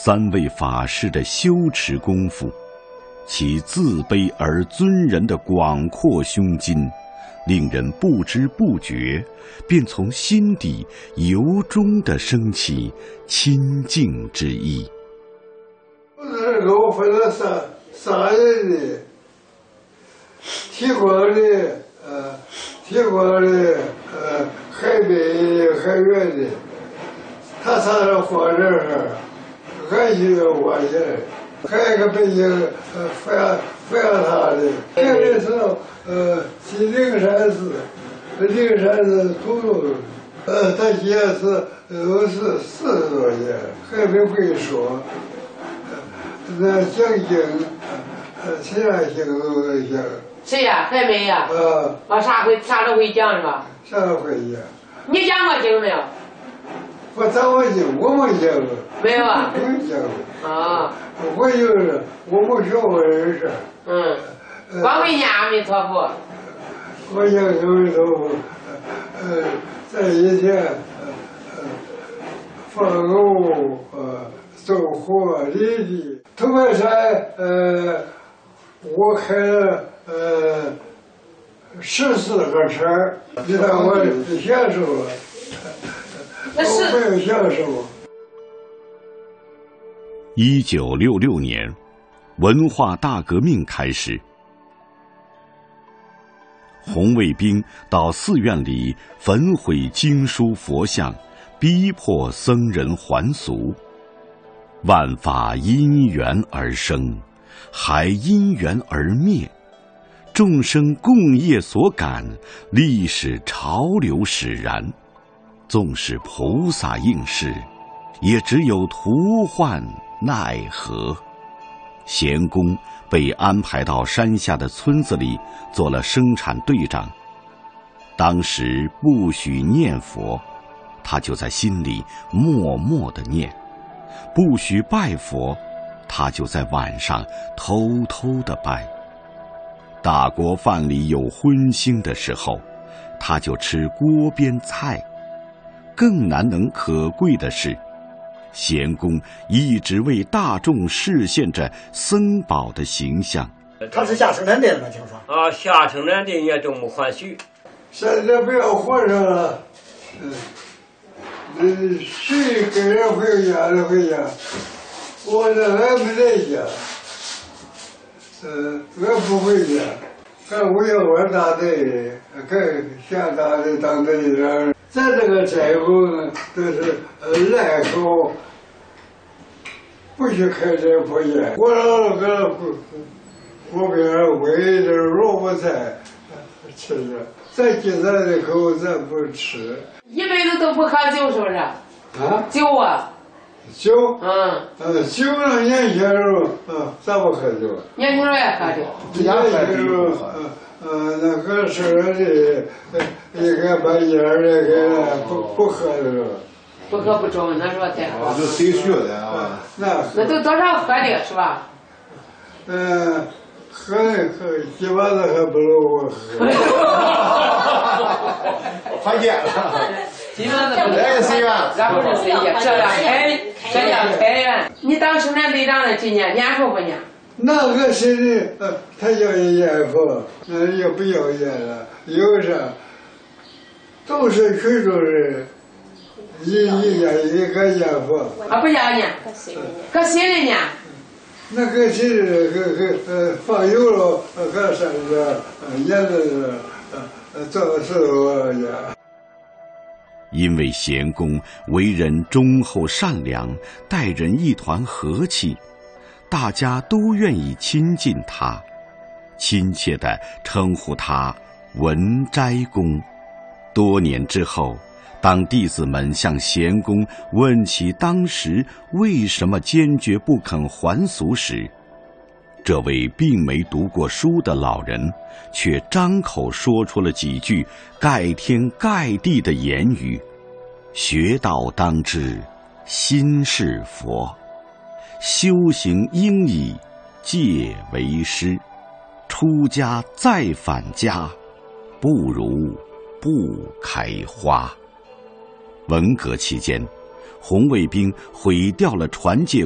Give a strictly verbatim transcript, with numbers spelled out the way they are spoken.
三位法师的修持功夫，其自卑而尊人的广阔胸襟，令人不知不觉便从心底由衷地升起亲近之意。 我是给我分了三三人的，提光的，呃，提光的，呃，海北的，海远的，他仨人放这儿，俺一个我去，还有一个北京，呃，阜阳阜阳他的，这个是呃，西灵山寺，灵山寺土豆，呃，他姐是都是四十多年，还没会说。那讲经，呃，其他经都会讲。 谁呀？还没呀？ 啊。 啊，啥会啥都会讲是吧？ 啥都会讲。 你讲过经没有？ 我讲过经，我没讲过。 没有啊？ 没讲过。 啊。 我就是我没学过人事。 嗯。光会念阿弥陀佛。 我讲阿弥陀佛，呃，在以前，呃，放牛，呃。走火犁地，头白山，呃，我开了呃十四个车，你看我享受了，我没有享受。 一九六六年，文化大革命开始，红卫兵到寺院里焚毁经书佛像，逼迫僧人还俗。万法因缘而生，还因缘而灭，众生共业所感，历史潮流使然。纵使菩萨应是，也只有徒唤奈何。贤公被安排到山下的村子里做了生产队长，当时不许念佛，他就在心里默默地念。不许拜佛，他就在晚上偷偷地拜。大锅饭里有荤腥的时候，他就吃锅边菜。更难能可贵的是，贤公一直为大众示现着僧宝的形象。 他是下生产队的吗？听说啊，下生产队也都没还许。 现在不要活着了，嗯。嗯，谁跟人回家就回家，我这俺没在家，呃，俺不回家，俺为了我大队，俺下大队当队长，咱这个斋后呢，都是呃赖口，不许开斋破烟。我老搁锅边煨点萝卜菜吃着，咱今咱的口咱不吃。 一辈子都不喝酒，是不是？ 啊， 酒啊， 酒， 嗯， 呃，酒呢，年轻时候，嗯，咱不喝酒。 年轻时候也喝酒。 年轻时候，呃，呃，那个生产队，应该把烟儿那个不不喝的时候。 不喝不中，那时候才喝。 就谁学的啊？ 那那都多少喝的是吧？ 嗯，喝喝，基本上还不如我喝。 团结了， 基本上不来个谁呀？ 然后是谁呀？这样开，这样开源。你当生产队长的今年念佛不念？ 那个谁的，呃，他要烟佛，那也不要烟了，有啥？都是群众人，一一家一个烟佛。 啊，不要念，搁谁的念？ 那个谁的，个个呃放油了，搁山上，呃烟的，呃做的石头呀。 因为贤公为人忠厚善良，待人一团和气，大家都愿意亲近他，亲切地称呼他文斋公。多年之后，当弟子们向贤公问起当时为什么坚决不肯还俗时，这位并没读过书的老人却张口说出了几句盖天盖地的言语：学道当知心是佛，修行应以戒为师，出家再返家，不如不开花。文革期间，红卫兵毁掉了传戒